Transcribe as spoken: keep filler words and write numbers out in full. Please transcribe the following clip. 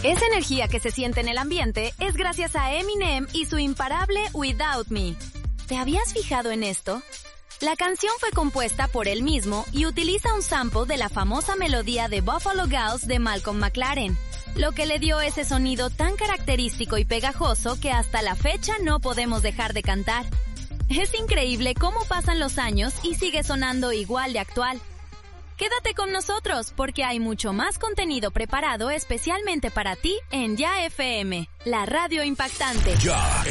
Esa energía que se siente en el ambiente es gracias a Eminem y su imparable Without Me. ¿Te habías fijado en esto? La canción fue compuesta por él mismo y utiliza un sample de la famosa melodía de Buffalo Gals de Malcolm McLaren, lo que le dio ese sonido tan característico y pegajoso que hasta la fecha no podemos dejar de cantar. Es increíble cómo pasan los años y sigue sonando igual de actual. Quédate con nosotros porque hay mucho más contenido preparado especialmente para ti en Ya F M, la radio impactante. Ya